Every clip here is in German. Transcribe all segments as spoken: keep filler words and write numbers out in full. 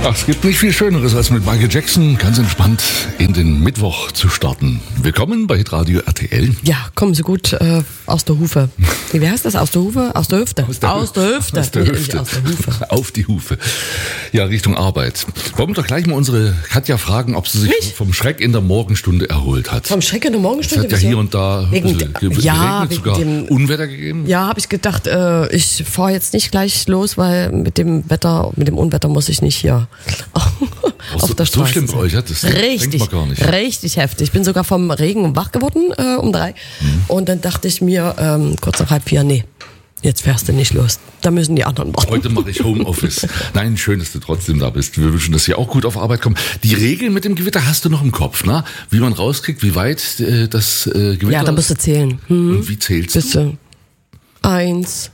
Ach, es gibt nicht viel Schöneres, als mit Michael Jackson ganz entspannt in den Mittwoch zu starten. Willkommen bei Hitradio R T L. Ja, kommen Sie gut äh, aus der Hufe. Wie heißt das? Aus der Hufe? Aus der Hüfte? Aus der, aus der Hüfte. Aus der Nee, Hüfte. aus der Hufe. Auf die Hufe. Ja, Richtung Arbeit. Wollen wir doch gleich mal unsere Katja fragen, ob sie sich Mich? vom Schreck in der Morgenstunde erholt hat. Vom Schreck in der Es Morgenstunde? hat ja wieso? hier und da Wegen ein bisschen d- ge- ja, geregnet, wegen sogar dem- Unwetter gegeben. Ja, habe ich gedacht, äh, ich fahre jetzt nicht gleich los, weil mit dem Wetter, mit dem Unwetter muss ich nicht hier Oh, auf so, der so Straße schlimm bei sein. euch, ja? Das denkt Richtig, man gar nicht. richtig heftig. Ich bin sogar vom Regen wach geworden äh, um drei. Mhm. Und dann dachte ich mir, ähm, kurz nach halb vier, nee, jetzt fährst du nicht los. Da müssen die anderen warten. Heute mache ich Homeoffice. Nein, schön, dass du trotzdem da bist. Wir wünschen, dass Sie auch gut auf Arbeit kommen. Die Regeln mit dem Gewitter hast du noch im Kopf, ne? Wie man rauskriegt, wie weit äh, das äh, Gewitter Ja, da musst du zählen. Hm. Und wie zählst Bist du? du eins,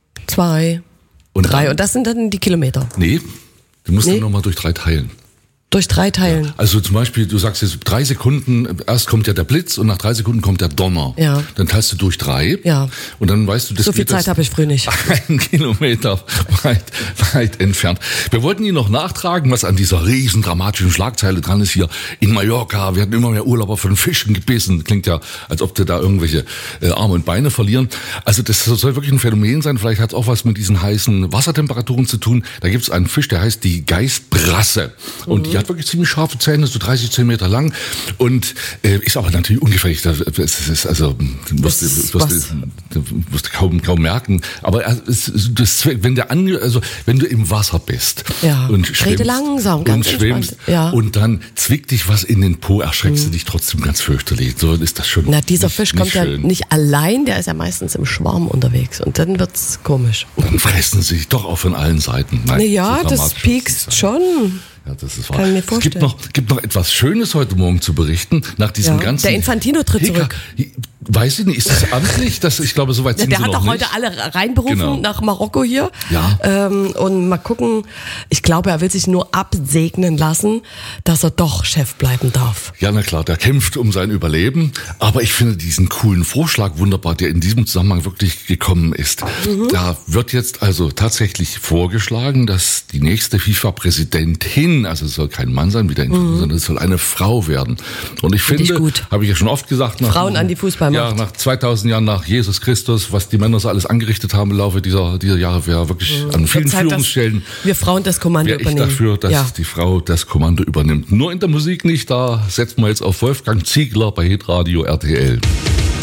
zwei, Und drei. dann- Und das sind dann die Kilometer. Nee, du musst Nee. dann nochmal durch drei teilen. Durch drei Teilen. Also zum Beispiel, du sagst jetzt drei Sekunden, erst kommt ja der Blitz und nach drei Sekunden kommt der Donner. Ja. Dann teilst du durch drei. Ja. Und dann weißt du, das So viel geht das Zeit habe ich früh nicht. einen Kilometer weit, weit entfernt. Wir wollten Ihnen noch nachtragen, was an dieser riesen dramatischen Schlagzeile dran ist hier in Mallorca. Wir hatten immer mehr Urlauber von Fischen gebissen. Klingt ja, als ob die da irgendwelche äh, Arme und Beine verlieren. Also das soll wirklich ein Phänomen sein. Vielleicht hat es auch was mit diesen heißen Wassertemperaturen zu tun. Da gibt es einen Fisch, der heißt die Geißbrasse. Und die hat wirklich ziemlich scharfe Zähne, so dreißig Zentimeter lang. Und äh, ist aber natürlich ungefährlich. Das ist also, du wirst, Das- wirst, was? du wirst kaum, kaum merken. Aber es, das, wenn der ange, also wenn du im Wasser bist Ja. und Rede schwimmst langsam, und ganz schwimmst entspannt. Ja. und dann zwickt dich was in den Po, erschreckst du dich trotzdem ganz fürchterlich. So ist das schon. Na, dieser nicht, Fisch nicht kommt ja schön. nicht allein, der ist ja meistens im Schwarm unterwegs. Und dann wird's komisch. Dann fressen sie sich doch auch von allen Seiten. Nein, Naja, so das dramatisch piekst muss es schon. sein. Ja, das ist wahr. Kann ich mir Es gibt vorstellen. noch, gibt noch etwas Schönes heute Morgen zu berichten. Nach diesem Ja, ganzen der Infantino tritt Hicker- zurück. Weiß ich nicht, ist das amtlich? Das, ich glaube, soweit Ja, sind der sie hat noch doch nicht. heute alle reinberufen Genau. nach Marokko hier. Ja. Ähm, und mal gucken, ich glaube, er will sich nur absegnen lassen, dass er doch Chef bleiben darf. Ja, na klar, der kämpft um sein Überleben. Aber ich finde diesen coolen Vorschlag wunderbar, der in diesem Zusammenhang wirklich gekommen ist. Mhm. Da wird jetzt also tatsächlich vorgeschlagen, dass die nächste FIFA-Präsidentin, also es soll kein Mann sein wie der Infantino, sondern es soll eine Frau werden. Und ich Find ich finde, gut. habe ich ja schon oft gesagt, nach, Frauen an die Fußballmacht. Ja, nach zweitausend Jahren nach Jesus Christus, was die Männer so alles angerichtet haben im Laufe dieser, dieser Jahre, wäre wirklich an vielen Wird Zeit, dass Führungsstellen wir Frauen das Kommando wäre ich übernehmen. dafür, dass ja. die Frau das Kommando übernimmt. Nur in der Musik nicht, da setzen wir jetzt auf Wolfgang Ziegler bei Hitradio R T L.